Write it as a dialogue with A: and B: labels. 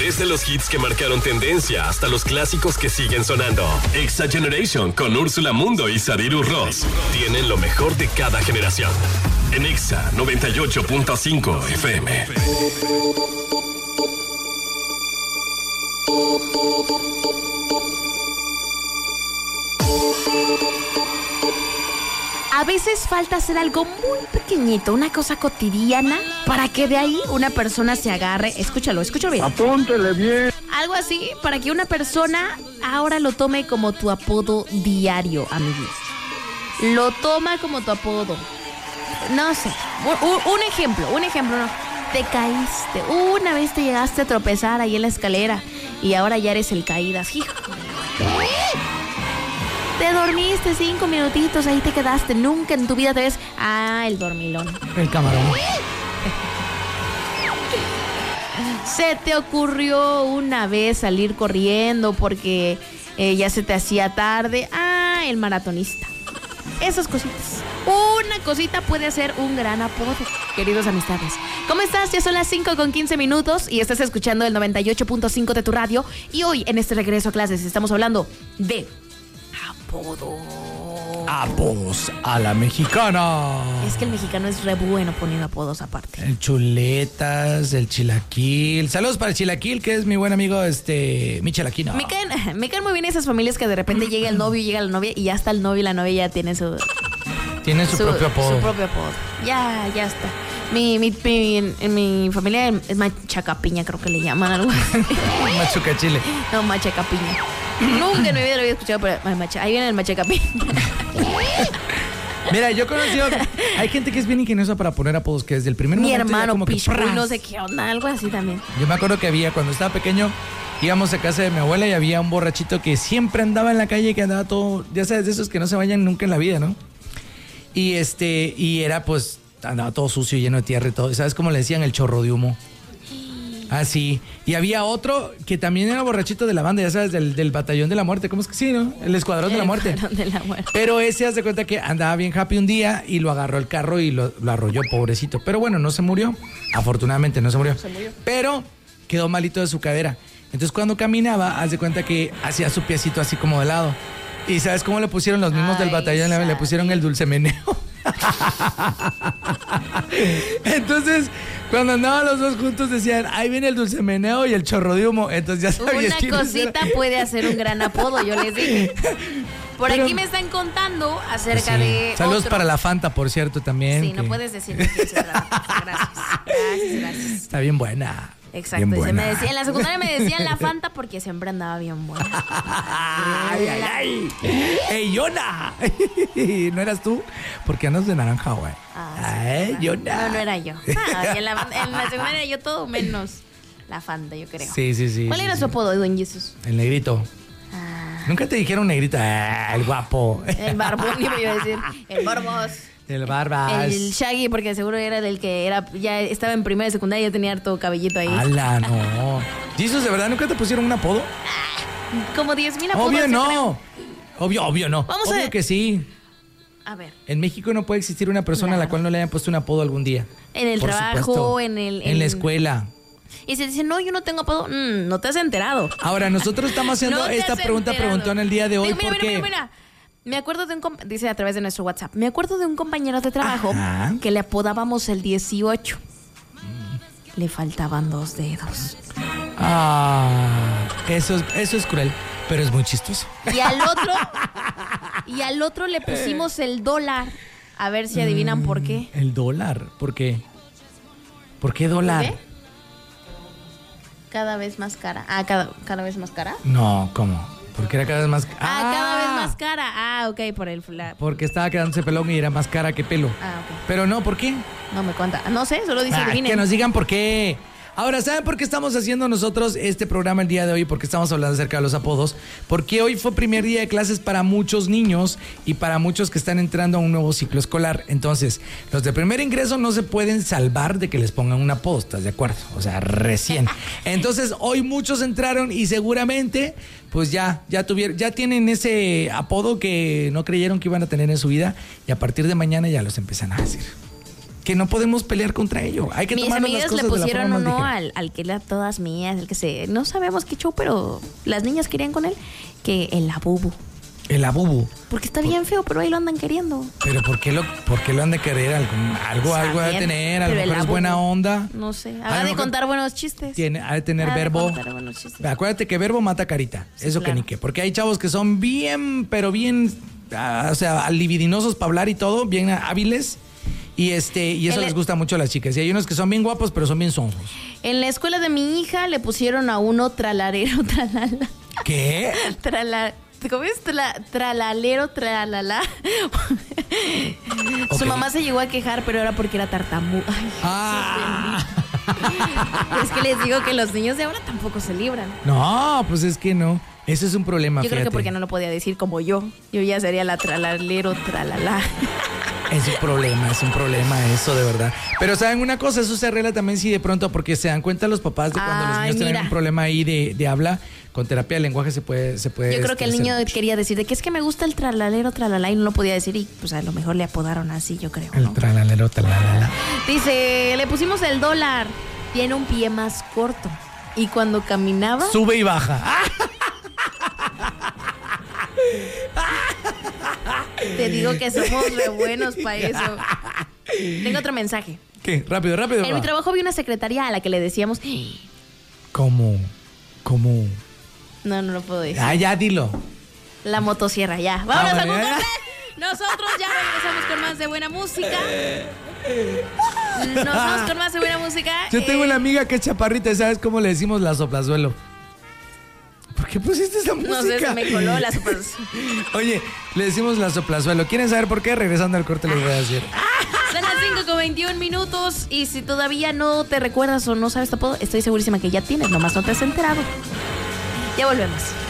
A: Desde los hits que marcaron tendencia hasta los clásicos que siguen sonando. Exa Generation con Úrsula Mundo y Sadiru Ross tienen lo mejor de cada generación. En Exa 98.5 FM.
B: A veces falta hacer algo muy pequeñito, una cosa cotidiana, para que de ahí una persona se agarre. Escúchalo bien.
C: Apúntele bien.
B: Algo así, para que una persona ahora lo tome como tu apodo diario, amigos. Lo toma como tu apodo. No sé, un ejemplo, no. Te caíste, una vez te llegaste a tropezar ahí en la escalera y ahora ya eres el caídas. Hijo. Te dormiste 5 minutitos, ahí te quedaste. Nunca en tu vida te ves. El dormilón.
D: El camarón.
B: Se te ocurrió una vez salir corriendo porque ya se te hacía tarde. El maratonista. Esas cositas. Una cosita puede ser un gran apodo, queridos amistades. ¿Cómo estás? Ya son las 5:15 y estás escuchando el 98.5 de tu radio. Y hoy, en este regreso a clases, estamos hablando de
D: apodos a la mexicana.
B: Es que el mexicano es re bueno poniendo apodos aparte.
D: El chuletas, el chilaquil. Saludos para el chilaquil, que es mi buen amigo mi chilaquino.
B: Me caen muy bien esas familias que de repente llega el novio, llega la novia y ya está el novio y la novia ya tiene su
D: propio apodo.
B: Su propio apodo. Ya está. En mi familia es machacapiña, creo que le llaman algo así.
D: Machucachile.
B: No, machacapiña. Nunca en mi vida lo había escuchado, pero ahí viene el machacapiña.
D: Mira, yo conocí hay gente que es bien ingeniosa para poner apodos, que desde el primer momento.
B: Mi hermano
D: como
B: Pichu, no sé qué onda, algo así también.
D: Yo me acuerdo que cuando estaba pequeño, íbamos a casa de mi abuela y había un borrachito que siempre andaba en la calle, que andaba todo, ya sabes, de esos que no se vayan nunca en la vida, ¿no? Y era pues, andaba todo sucio, lleno de tierra y todo. ¿Sabes cómo le decían? El chorro de humo. Ah, sí. Y había otro que también era borrachito de la banda, ya sabes, del batallón de la muerte. ¿Cómo es que sí, no? El escuadrón de la muerte. Pero ese, hace cuenta que andaba bien happy un día y lo agarró el carro y lo arrolló, pobrecito. Pero bueno, no se murió. Afortunadamente no se murió. Pero quedó malito de su cadera. Entonces cuando caminaba, haz de cuenta que hacía su piecito así como de lado. ¿Y sabes cómo le pusieron los mismos del batallón? Le pusieron el dulce meneo. Entonces, cuando andaban los dos juntos decían, ahí viene el dulce meneo y el chorro de humo. Entonces ya sabías
B: quién era. Una cosita puede hacer un gran apodo, yo les dije. Pero aquí me están contando acerca de
D: saludos
B: otro.
D: Para la Fanta, por cierto, también.
B: Sí, no puedes decirme quién se trata. Gracias.
D: Está bien buena.
B: Exacto, en la secundaria me decían la Fanta porque siempre andaba bien buena.
D: ¡Ay! ¡Ey, Yona! ¿No eras tú? Porque andas de naranja, güey. ¡Ay, Yona!
B: No era yo. En la secundaria yo todo menos la Fanta, yo creo.
D: Sí.
B: ¿Cuál era su apodo, don Jesús?
D: El negrito. Nunca te dijeron negrito. El guapo.
B: El barbón, iba yo a decir. El barbos.
D: El barbas.
B: El Shaggy, porque seguro era del que ya estaba en primera y secundaria y ya tenía harto cabellito ahí.
D: ¡Hala, no! ¿Jesus, de verdad nunca te pusieron un apodo?
B: Como 10,000 apodos.
D: Obvio no. Obvio no. Obvio que sí.
B: A ver.
D: En México no puede existir una persona a la cual no le hayan puesto un apodo algún día.
B: En el trabajo,
D: supuesto.
B: en
D: la escuela.
B: Y se dice, no, yo no tengo apodo. No te has enterado.
D: Ahora, nosotros estamos haciendo esta pregunta preguntón el día de hoy porque...
B: Mira. Me acuerdo de dice a través de nuestro WhatsApp, me acuerdo de un compañero de trabajo que le apodábamos el 18. Le faltaban 2 dedos.
D: Eso es cruel, pero es muy chistoso.
B: Y al otro le pusimos el dólar. A ver si adivinan por qué.
D: ¿El dólar? ¿Por qué? ¿Por qué dólar?
B: ¿Por qué? Cada vez más cara. ¿Cada vez más cara?
D: No, ¿cómo? Porque era cada vez más...
B: cada vez más cara. Ok, por el...
D: Porque estaba quedándose pelón y era más cara que pelo.
B: Ok.
D: Pero no, ¿por qué?
B: No me cuenta. No sé, solo dice adivinen.
D: Que nos digan por qué. Ahora, ¿saben por qué estamos haciendo nosotros este programa el día de hoy? Porque estamos hablando acerca de los apodos. Porque hoy fue primer día de clases para muchos niños y para muchos que están entrando a un nuevo ciclo escolar. Entonces, los de primer ingreso no se pueden salvar de que les pongan un apodo, ¿estás de acuerdo? O sea, recién. Entonces, hoy muchos entraron y seguramente, pues ya tienen ese apodo que no creyeron que iban a tener en su vida y a partir de mañana ya los empiezan a decir. que no podemos pelear contra ello. Hay que
B: Mis
D: tomar las
B: amigas
D: cosas
B: le
D: de la
B: pusieron
D: forma más
B: uno
D: ligera.
B: al que era todas mías, el que no sabemos qué show, pero las niñas querían con él, que el Labubu.
D: El abubu.
B: Porque está bien feo, pero ahí lo andan queriendo.
D: Pero ¿por qué lo han de querer? Algo
B: Está
D: ha de
B: bien,
D: tener, a lo
B: pero el
D: mejor es
B: Labubu,
D: buena onda.
B: No sé,
D: A
B: haga
D: lo
B: de
D: mejor
B: contar buenos chistes.
D: Ha de tener
B: Ha de
D: verbo.
B: contar buenos chistes.
D: Acuérdate que verbo mata carita.
B: Sí,
D: Eso
B: claro.
D: que ni qué. Porque hay chavos que son bien, pero bien, o sea, libidinosos para hablar y todo, bien hábiles. Y eso les gusta mucho a las chicas. Y hay unos que son bien guapos, pero son bien sonsos.
B: En la escuela de mi hija le pusieron a uno tralarero, tralala.
D: ¿Qué?
B: ¿Cómo es? Tralalero, tralala.
D: Ok.
B: Su mamá se llegó a quejar, pero era porque era tartamudo. Es que les digo que los niños de ahora tampoco se libran.
D: No, pues es que no. Eso es un problema,
B: Yo creo que
D: fíjate.
B: porque no lo podía decir como yo. Yo ya sería la tralalero, tralala.
D: Es un problema eso, de verdad. Pero ¿saben una cosa? Eso se arregla también si de pronto, porque se dan cuenta los papás de cuando los
B: Ay,
D: niños tienen
B: mira.
D: un problema ahí de habla, con terapia de lenguaje se puede
B: Yo creo que el niño
D: hacer.
B: quería decir de que es que me gusta el tralalero, tralala, y no lo podía decir, y pues a lo mejor le apodaron así, yo creo,
D: El
B: ¿no?
D: tralalero, talalala.
B: Dice, le pusimos el dólar, tiene un pie más corto, y cuando caminaba...
D: Sube y baja.
B: Te digo que somos re buenos para eso. Tengo otro mensaje.
D: ¿Qué? Rápido.
B: En
D: va.
B: mi trabajo vi una secretaria a la que le decíamos...
D: ¿Cómo?
B: No lo puedo decir.
D: Ah, ya, dilo.
B: La motosierra, ya. ¡Vámonos a
D: bueno,
B: un
D: ya.
B: corte! Nosotros ya regresamos con más de buena música. Nos vamos con más de buena música.
D: Yo tengo una amiga que es chaparrita, ¿sabes cómo le decimos la soplazuelo? ¿Por qué pusiste esa música?
B: No sé, se me coló la super...
D: Oye, le decimos la soplazuelo. ¿Quieren saber por qué? Regresando al corte les voy a decir.
B: Son las 5:21 y si todavía no te recuerdas o no sabes tu apodo, estoy segurísima que ya tienes, nomás no te has enterado. Ya volvemos.